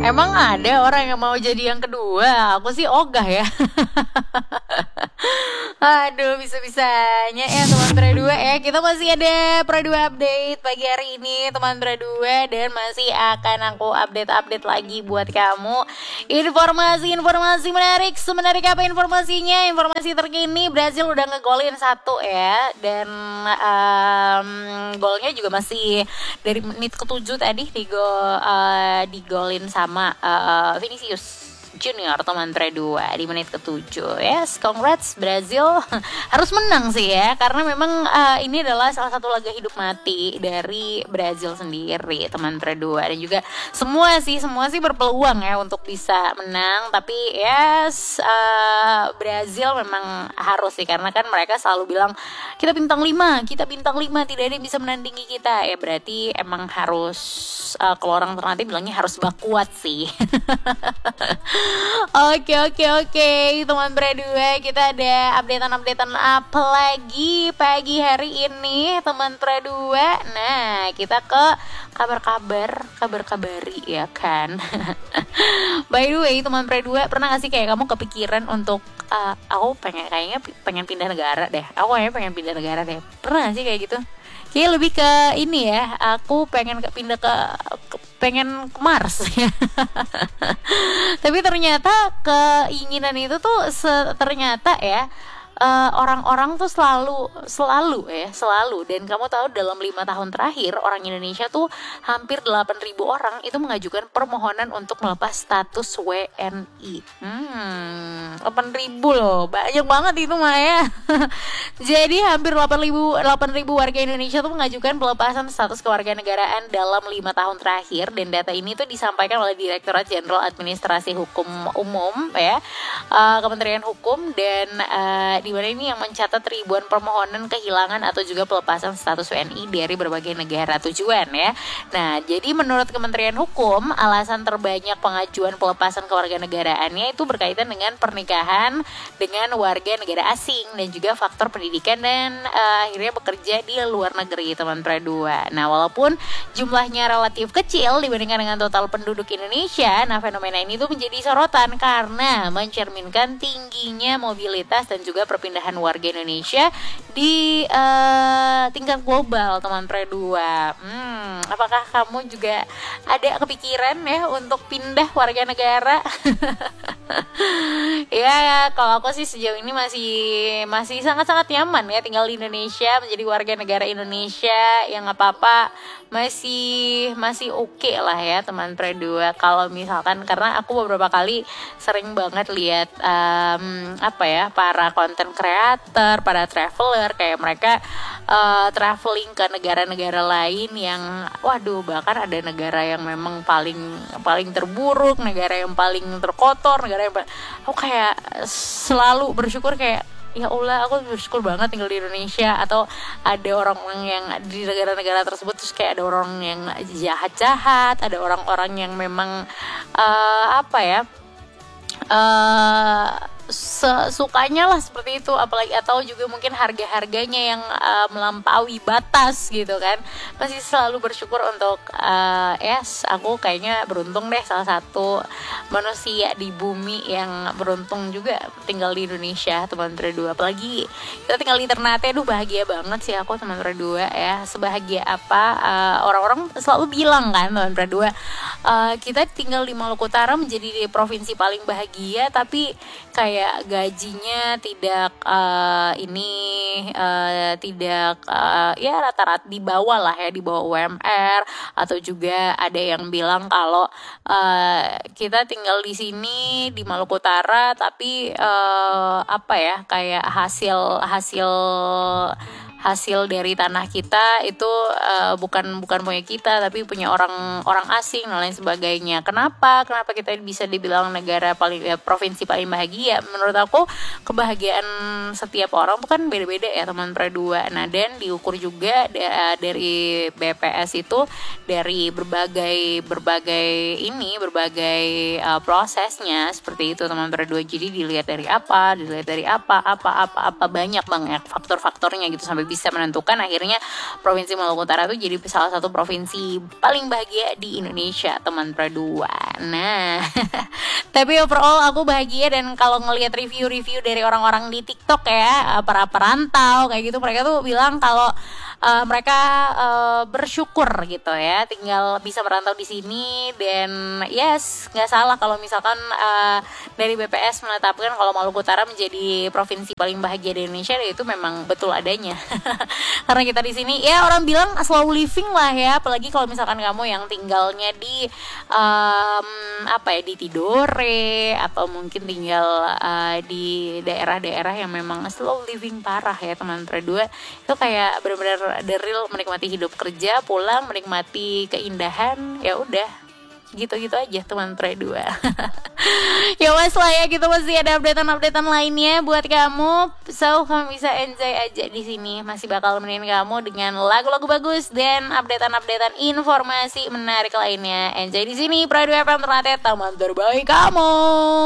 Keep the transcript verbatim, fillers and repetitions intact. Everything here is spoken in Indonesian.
Emang ada orang yang mau jadi yang kedua? Aku sih ogah ya. Aduh, bisa-bisanya ya teman Pra dua ya. Kita masih ada Pra dua update pagi hari ini teman Pra dua, dan masih akan aku update-update lagi buat kamu informasi-informasi menarik. Semenarik apa informasinya? Informasi terkini, Brazil udah ngegolin satu ya, dan um, golnya juga masih dari menit ketujuh tadi di gol uh, digolin sama uh, Vinicius Junior teman Pra dua di menit ketujuh. Yes, congrats Brazil. Harus menang sih ya, karena memang uh, ini adalah salah satu laga hidup mati dari Brazil sendiri teman Pra dua, dan juga semua sih semua sih berpeluang ya untuk bisa menang. Tapi yes, uh, Brazil memang harus sih, karena kan mereka selalu bilang kita bintang lima, kita bintang lima, tidak ada yang bisa menandingi kita. Ya berarti emang harus uh, kalau orang terlatih bilangnya harus bakuat sih. Oke oke oke teman Pra dua, kita ada updatean-updatean apa lagi pagi hari ini teman Pra dua. Nah, kita ke kabar-kabar, kabar-kabari ya kan. By the way teman Pra dua, pernah gak sih kayak kamu kepikiran untuk uh, aku pengen kayaknya pengen pindah negara deh. Aku kayaknya pengen pindah negara deh. Pernah gak sih kayak gitu? Kayaknya lebih ke ini ya, aku pengen ke, pindah ke, ke pengen ke Mars ya. Tapi ternyata keinginan itu tuh se- ternyata ya uh, orang-orang tuh selalu selalu ya selalu dan kamu tahu dalam lima tahun terakhir orang Indonesia tuh hampir delapan ribu orang itu mengajukan permohonan untuk melepas status W N I. Hmm, delapan ribu loh, banyak banget itu mah ya. Jadi hampir delapan ribu warga Indonesia tuh mengajukan pelepasan status kewarganegaraan dalam lima tahun terakhir, dan data ini tuh disampaikan oleh Direktorat Jenderal Administrasi Hukum Umum ya, uh, Kementerian Hukum, dan uh, di mana ini yang mencatat ribuan permohonan kehilangan atau juga pelepasan status W N I dari berbagai negara tujuan ya. Nah, jadi menurut Kementerian Hukum, alasan terbanyak pengajuan pelepasan kewarganegaraannya itu berkaitan dengan pernikahan dengan warga negara asing dan juga faktor pendidikan dan uh, akhirnya bekerja di luar negeri teman Pra dua. Nah, walaupun jumlahnya relatif kecil dibandingkan dengan total penduduk Indonesia, nah fenomena ini tuh menjadi sorotan karena mencerminkan tingginya mobilitas dan juga perpindahan warga Indonesia di uh, tingkat global teman Pra dua. Hmm, apakah kamu juga ada kepikiran ya untuk pindah warga negara? Ya, kalau aku sih sejauh ini masih masih sangat-sangat nyaman ya tinggal di Indonesia, menjadi warga negara Indonesia yang nggak apa-apa, masih masih oke okay lah ya teman Pra dua. Kalau misalkan, karena aku beberapa kali sering banget lihat um, apa ya para content creator, para traveler kayak mereka uh, traveling ke negara-negara lain yang waduh, bahkan ada negara yang memang paling paling terburuk, negara yang paling terkotor, negara yang aku kayak selalu bersyukur kayak ya Allah, aku bersyukur banget tinggal di Indonesia. Atau ada orang-orang yang di negara-negara tersebut terus kayak ada orang yang jahat-jahat, ada orang-orang yang memang uh, apa ya uh, sukanya lah seperti itu, apalagi atau juga mungkin harga-harganya yang uh, melampaui batas gitu kan. Masih selalu bersyukur untuk uh, yes, aku kayaknya beruntung deh, salah satu manusia di bumi yang beruntung juga tinggal di Indonesia teman Pra dua. Apalagi kita tinggal di Ternate, aduh bahagia banget sih aku teman Pra dua ya. Sebahagia apa uh, orang-orang selalu bilang kan teman Pra dua, uh, kita tinggal di Maluku Utara menjadi provinsi paling bahagia, tapi kayak gajinya tidak uh, ini uh, tidak uh, ya rata-rata di bawah lah ya, di bawah U M R. Atau juga ada yang bilang kalau uh, kita tinggal di sini di Maluku Utara tapi uh, apa ya kayak hasil hasil hasil dari tanah kita itu uh, bukan bukan punya kita tapi punya orang orang asing dan lain sebagainya. Kenapa? Kenapa kita bisa dibilang negara paling ya, provinsi paling bahagia? Menurut aku kebahagiaan setiap orang bukan beda-beda ya teman Pra dua. Nah, dan diukur juga da- dari B P S itu dari berbagai berbagai ini berbagai uh, prosesnya seperti itu teman Pra dua. Jadi dilihat dari apa? Dilihat dari apa? Apa apa apa banyak banget faktor-faktornya gitu sampai bisa menentukan akhirnya Provinsi Maluku Utara tuh jadi salah satu provinsi paling bahagia di Indonesia, teman Pradua. Nah, tapi overall aku bahagia, dan kalau ngelihat review-review dari orang-orang di TikTok ya, para perantau kayak gitu, mereka tuh bilang kalau uh, mereka uh, bersyukur gitu ya, tinggal bisa merantau di sini. Dan yes, nggak salah kalau misalkan uh, dari B P S menetapkan kalau Maluku Utara menjadi provinsi paling bahagia di Indonesia, itu memang betul adanya. Karena kita di sini ya, orang bilang slow living lah ya, apalagi kalau misalkan kamu yang tinggalnya di um, apa ya, di Tidore, atau mungkin tinggal uh, di daerah-daerah yang memang slow living parah ya teman Pradua. Itu kayak benar-benar the real menikmati hidup, kerja pulang menikmati keindahan, ya udah gitu-gitu aja teman Pradua. Ya mas lah ya, gitu, masih ada updatean-updatean lainnya buat kamu. So kamu bisa enjoy aja di sini, masih bakal nemenin kamu dengan lagu-lagu bagus dan updatean-updatean informasi menarik lainnya. Enjoy di sini, Pradua F M, teman terbaik kamu.